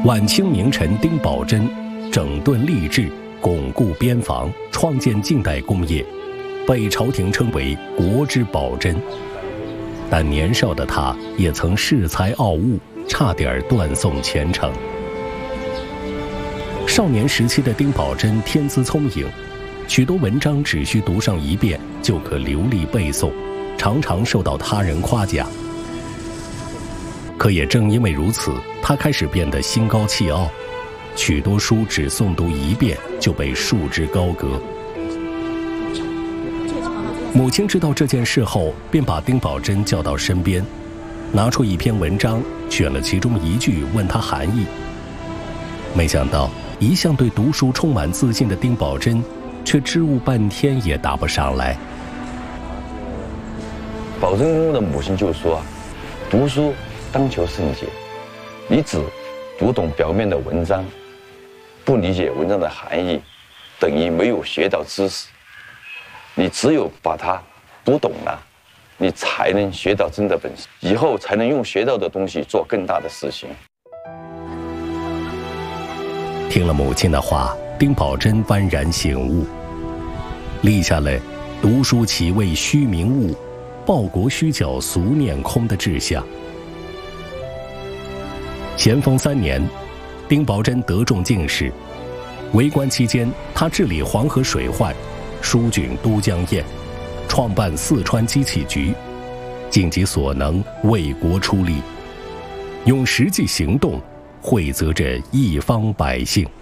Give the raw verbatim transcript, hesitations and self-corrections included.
晚清名臣丁宝桢整顿吏治，巩固边防，创建近代工业，被朝廷称为国之宝桢。但年少的他也曾恃才傲物，差点断送前程。少年时期的丁宝桢天资聪颖，许多文章只需读上一遍就可流利背诵，常常受到他人夸奖。可也正因为如此，他开始变得心高气傲，许多书只诵读一遍就被束之高阁。母亲知道这件事后，便把丁宝桢叫到身边，拿出一篇文章，选了其中一句问他含义。没想到一向对读书充满自信的丁宝桢，却支吾半天也答不上来。 宝桢跟我的母亲就说啊，读书当求甚解，你只读懂表面的文章，不理解文章的含义，等于没有学到知识。你只有把它读懂了，你才能学到真的本事，以后才能用学到的东西做更大的事情。 听了母亲的话，丁宝桢幡然醒悟，立下了读书岂为虚名物，报国须缴俗念空的志向。咸丰三年，丁宝桢得中进士。为官期间，他治理黄河水患，疏浚都江堰，创办四川机器局，尽己所能为国出力，用实际行动惠泽着一方百姓。